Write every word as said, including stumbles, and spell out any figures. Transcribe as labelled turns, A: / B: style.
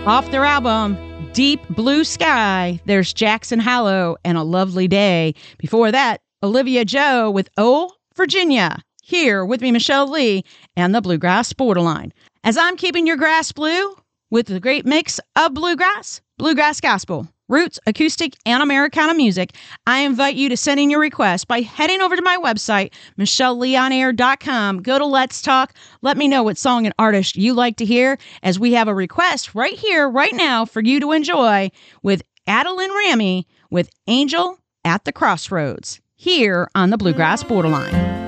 A: Off their album, Deep Blue Sky, there's Jackson Hallow and A Lovely Day. Before that, Olivia Joe with Oh, Virginia. Here with me, Michelle Lee, and the Bluegrass Borderline. As I'm keeping your grass blue with the great mix of bluegrass, bluegrass gospel, roots, acoustic, and Americana music, I invite you to send in your request by heading over to my website, michelle lee on air dot com. Go to Let's Talk. Let me know what song and artist you like to hear, as we have a request right here, right now, for you to enjoy with Adeline Rami with Angel at the Crossroads, here on the Bluegrass Borderline.